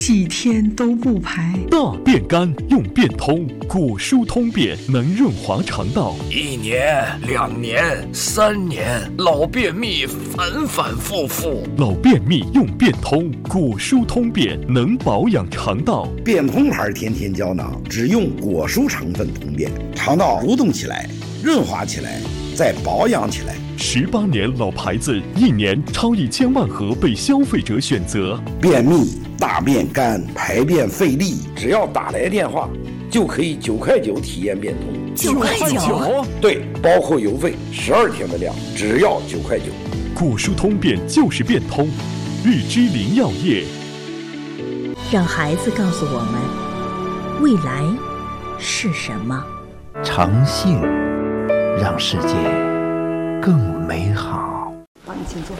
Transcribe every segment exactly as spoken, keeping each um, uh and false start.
几天都不排。 大便干用便通，果蔬通便能润滑肠道。 一年、两年、三年，老便秘反反复复。 老便秘用便通，果蔬通便能保养肠道。 便通牌甜甜胶囊只用果蔬成分通便，肠道蠕动起来，润滑起来，再保养起来。 十八年老牌子，一年超一千万盒被消费者选择。 便秘、大便干、排便费力，只要打来电话，就可以九块九体验便通。 九块九？ 对，包括邮费，十二天的量，只要九块九。 果蔬通便就是便通，日之林药业。 让孩子告诉我们，未来是什么？ 诚信让世界更美好。 好，你请坐。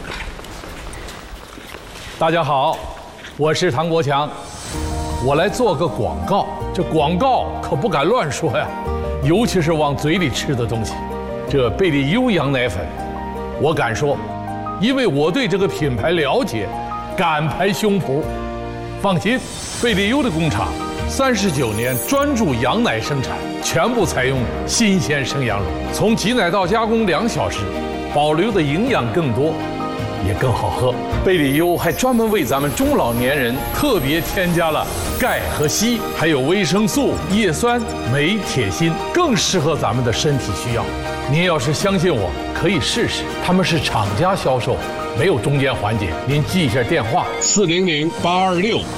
大家好，我是唐国强，我来做个广告。这广告可不敢乱说呀，尤其是往嘴里吃的东西。这贝利优羊奶粉，我敢说，因为我对这个品牌了解，敢拍胸脯。放心，贝利优的工厂三十九年专注羊奶生产，全部采用新鲜生羊乳，从挤奶到加工两小时，保留的营养更多，也更好喝。贝利优还专门为咱们中老年人特别添加了钙和硒，还有维生素、叶酸、镁、铁、锌，更适合咱们的身体需要。您要是相信我，可以试试。他们是厂家销售，没有中间环节。您记一下电话： 四零零八二六